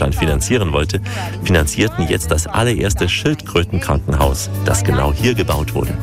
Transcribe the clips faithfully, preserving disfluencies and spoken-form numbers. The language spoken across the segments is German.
Deutschland finanzieren wollte, finanzierten jetzt das allererste Schildkrötenkrankenhaus, das genau hier gebaut wurde.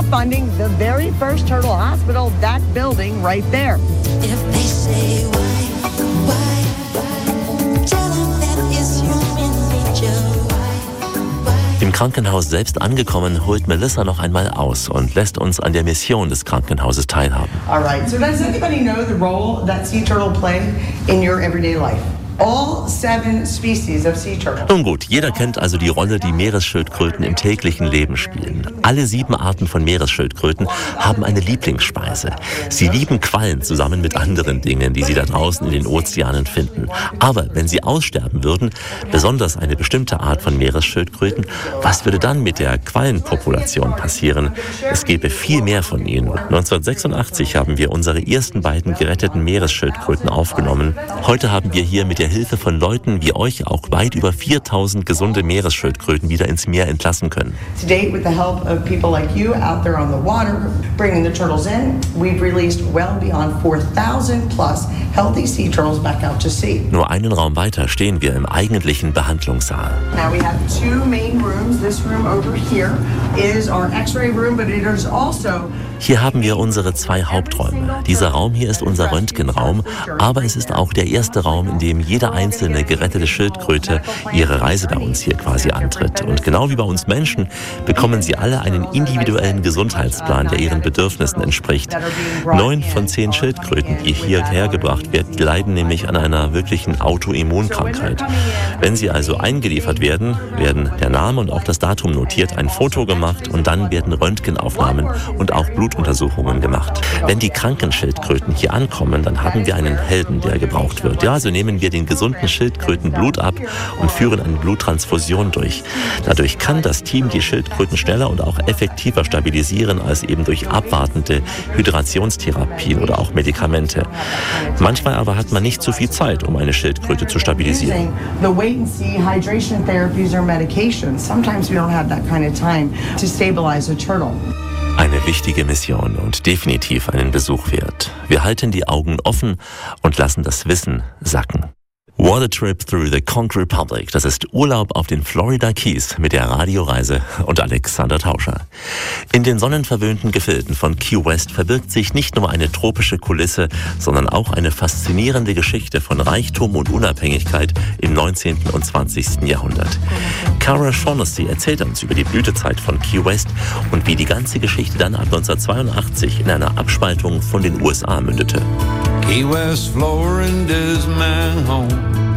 Im Krankenhaus selbst angekommen, holt Melissa noch einmal aus und lässt uns an der Mission des Krankenhauses teilhaben. All right. So does anybody know the role that sea turtle play in your everyday life? All seven species of sea turtle. Nun gut, jeder kennt also die Rolle, die Meeresschildkröten im täglichen Leben spielen. Alle sieben Arten von Meeresschildkröten haben eine Lieblingsspeise. Sie lieben Quallen zusammen mit anderen Dingen, die sie da draußen in den Ozeanen finden. Aber wenn sie aussterben würden, besonders eine bestimmte Art von Meeresschildkröten, was würde dann mit der Quallenpopulation passieren? Es gäbe viel mehr von ihnen. neunzehnhundertsechsundachtzig haben wir unsere ersten beiden geretteten Meeresschildkröten aufgenommen. Heute haben wir hier mit der Hilfe von Leuten wie euch auch weit über viertausend gesunde Meeresschildkröten wieder ins Meer entlassen können. To date, with the help of people like you out there on the water, bringing the turtles in, we've released well beyond four thousand plus healthy sea turtles back out to sea. Nur einen Raum weiter stehen wir im eigentlichen Behandlungssaal. Now we have two main rooms. This room over here is our X-ray room, but it is also Hier haben wir unsere zwei Haupträume. Dieser Raum hier ist unser Röntgenraum, aber es ist auch der erste Raum, in dem jede einzelne gerettete Schildkröte ihre Reise bei uns hier quasi antritt. Und genau wie bei uns Menschen bekommen sie alle einen individuellen Gesundheitsplan, der ihren Bedürfnissen entspricht. Neun von zehn Schildkröten, die hierher gebracht werden, leiden nämlich an einer wirklichen Autoimmunkrankheit. Wenn sie also eingeliefert werden, werden der Name und auch das Datum notiert, ein Foto gemacht und dann werden Röntgenaufnahmen und auch Blutuntersuchungen gemacht. Wenn die kranken Schildkröten hier ankommen, dann haben wir einen Helden, der gebraucht wird. Ja, so nehmen wir den gesunden Schildkröten Blut ab und führen eine Bluttransfusion durch. Dadurch kann das Team die Schildkröten schneller und auch effektiver stabilisieren als eben durch abwartende Hydrationstherapien oder auch Medikamente. Manchmal aber hat man nicht so viel Zeit, um eine Schildkröte zu stabilisieren. the wait-and-see hydration therapies or medications. Sometimes we don't have that kind of time to stabilize a turtle. Eine wichtige Mission und definitiv einen Besuch wert. Wir halten die Augen offen und lassen das Wissen sacken. What a Trip Through the Conch Republic. Das ist Urlaub auf den Florida Keys mit der Radioreise und Alexander Tauscher. In den sonnenverwöhnten Gefilden von Key West verbirgt sich nicht nur eine tropische Kulisse, sondern auch eine faszinierende Geschichte von Reichtum und Unabhängigkeit im neunzehnten und zwanzigsten Jahrhundert. Cara Shaughnessy erzählt uns über die Blütezeit von Key West und wie die ganze Geschichte dann ab neunzehnhundertzweiundachtzig in einer Abspaltung von den U S A mündete. Key West, Florida's my home.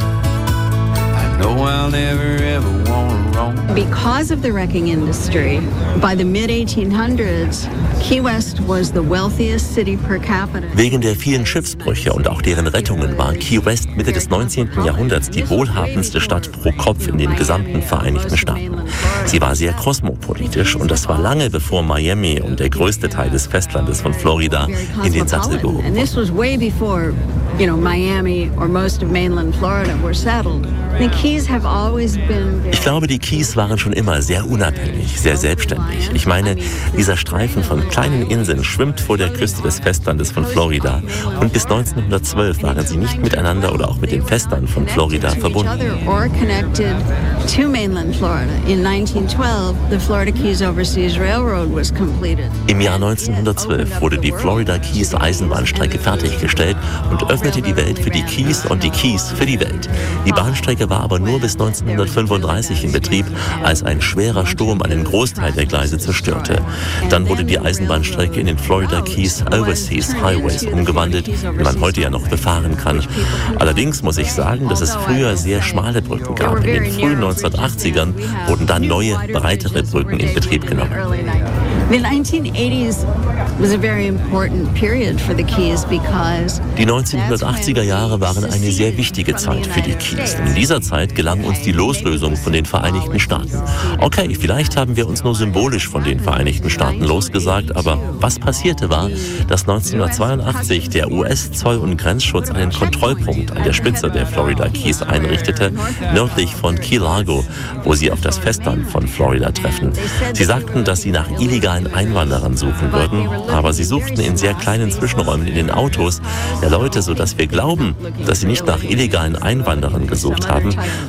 I know I'll never ever want to roam. Because of the wrecking industry, by the mid eighteen hundreds, Key West was the wealthiest city per capita. Wegen der vielen Schiffsbrüche und auch deren Rettungen war Key West Mitte des neunzehnten Jahrhunderts die wohlhabendste Stadt pro Kopf in den gesamten Vereinigten Staaten. Sie war sehr kosmopolitisch und das war lange bevor Miami und der größte Teil des Festlandes von Florida in den Sattel gehoben And this was way before, you know, Miami or most of mainland Florida were settled. The Keys have always been very... Ich glaube, die Keys waren schon immer sehr unabhängig, sehr selbstständig. Ich meine, dieser Streifen von kleinen Inseln schwimmt vor der Küste des Festlandes von Florida und bis neunzehnhundertzwölf waren sie nicht miteinander oder auch mit dem Festland von Florida verbunden. or connected to mainland Florida. In nineteen twelve, the Florida Keys Overseas Railroad was completed. Im Jahr neunzehnhundertzwölf wurde die Florida Keys Eisenbahnstrecke fertiggestellt und öffnete die Welt für die Keys und die Keys für die Welt. Die Bahnstrecke war aber nur bis neunzehnhundertfünfunddreißig in Betrieb, als ein schwerer Sturm einen Großteil der Gleise zerstörte. Dann wurde die Eisenbahnstrecke in den Florida Keys Overseas Highways umgewandelt, die man heute ja noch befahren kann. Allerdings muss ich sagen, dass es früher sehr schmale Brücken gab. In den frühen neunzehnhundertachtzigern wurden dann neue, breitere Brücken in Betrieb genommen. The nineteen eighties was a very important period for the Keys because Die neunzehnhundertachtziger Jahre waren eine sehr wichtige Zeit für die Keys. In dieser Zeit gelang uns die Loslösung von den Vereinigten Staaten. Okay, vielleicht haben wir uns nur symbolisch von den Vereinigten Staaten losgesagt, aber was passierte war, dass neunzehnhundertzweiundachtzig der U S-Zoll- und Grenzschutz einen Kontrollpunkt an der Spitze der Florida Keys einrichtete, nördlich von Key Largo, wo sie auf das Festland von Florida treffen. Sie sagten, dass sie nach illegalen Einwanderern suchen würden, aber sie suchten in sehr kleinen Zwischenräumen in den Autos der Leute, sodass wir glauben, dass sie nicht nach illegalen Einwanderern gesucht haben,